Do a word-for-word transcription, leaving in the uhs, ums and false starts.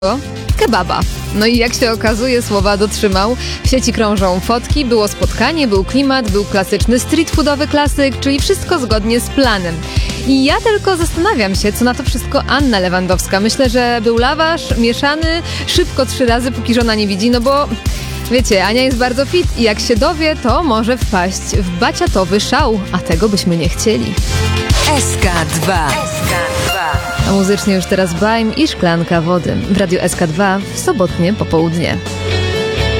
Kebaba. No i jak się okazuje, słowa dotrzymał. W sieci krążą fotki, było spotkanie, był klimat, był klasyczny street foodowy klasyk, czyli wszystko zgodnie z planem. I ja tylko zastanawiam się, co na to wszystko Anna Lewandowska. Myślę, że był lawasz mieszany szybko trzy razy, póki żona nie widzi, no bo wiecie, Ania jest bardzo fit i jak się dowie, to może wpaść w baciatowy szał, a tego byśmy nie chcieli. S K dwa. A muzycznie już teraz Bajm i Szklanka wody w Radiu S K dwa w sobotnie popołudnie.